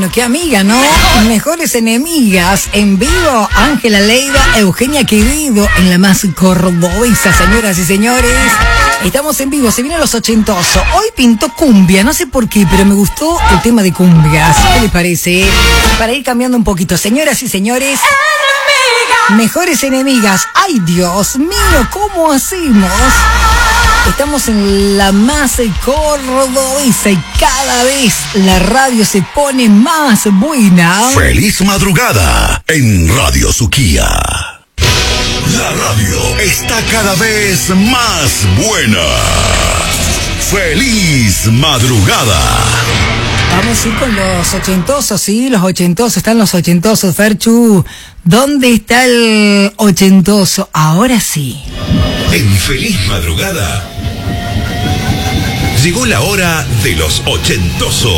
bueno, qué amiga, ¿no? Mejores enemigas. En vivo, Ángela Leiva, Eugenia Quevedo, en la más cordobesa, señoras y señores. Estamos en vivo, se vienen los ochentosos. Hoy pintó cumbia, no sé por qué, pero me gustó el tema de cumbias. ¿Qué les parece? Para ir cambiando un poquito, señoras y señores. Mejores enemigas. Ay, Dios mío, ¿cómo hacemos? Estamos en la más cordobesa y cada vez la radio se pone más buena. Feliz madrugada en Radio Suquía. La radio está cada vez más buena. Feliz madrugada. Vamos a ir con los ochentosos, sí, los ochentosos, están los ochentosos, Ferchu. ¿Dónde está el ochentoso? Ahora sí. En Feliz Madrugada llegó la hora de los ochentosos.